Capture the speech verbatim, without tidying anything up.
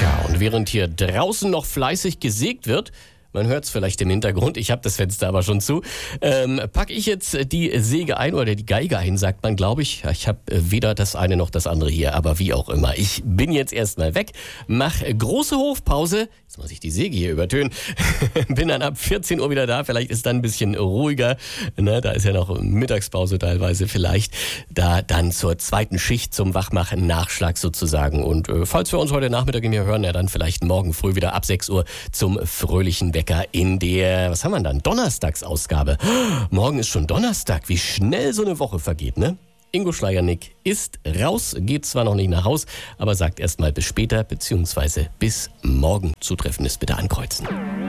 Tja, und während hier draußen noch fleißig gesägt wird, man hört es vielleicht im Hintergrund, ich habe das Fenster aber schon zu, ähm, packe ich jetzt die Säge ein oder die Geige ein, sagt man, glaube ich. Ich habe weder das eine noch das andere hier, aber wie auch immer. Ich bin jetzt erstmal weg, mache große Hofpause. Jetzt muss ich die Säge hier übertönen. Bin dann ab vierzehn Uhr wieder da. Vielleicht ist dann ein bisschen ruhiger. Ne, da ist ja noch Mittagspause teilweise vielleicht. Da dann zur zweiten Schicht zum Wachmachen, Nachschlag sozusagen. Und äh, falls wir uns heute Nachmittag mehr hören, ja dann vielleicht morgen früh wieder ab sechs Uhr zum fröhlichen Wecker in der, was haben wir dann? Donnerstagsausgabe. Morgen ist schon Donnerstag. Wie schnell so eine Woche vergeht, ne? Ingo Schleiernick ist raus, geht zwar noch nicht nach Haus, aber sagt erstmal bis später, beziehungsweise bis morgen. Zutreffendes bitte ankreuzen.